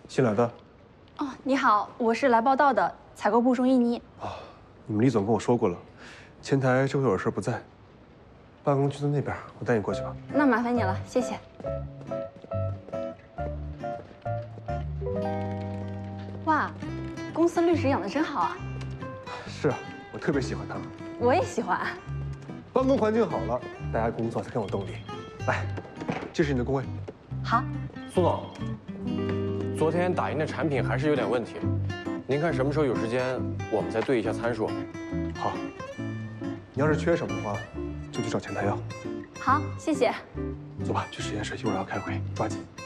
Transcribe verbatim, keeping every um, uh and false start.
新来的？ 哦，你好，我是来报道的，采购部钟依妮。 啊，你们李总跟我说过了，前台这回有事不在，办公区在那边，我带你过去吧。 那麻烦你了，谢谢。哇，公司律师养的真好啊！ 是啊，我特别喜欢他们。 我也喜欢。 办公环境好了，大家工作才更有动力。来，这是你的工位。 好。 苏总，昨天打印的产品还是有点问题，您看什么时候有时间，我们再对一下参数。 好，你要是缺什么的话，就去找前台要。 好，谢谢。 走吧，去实验室，一会儿要开会，抓紧。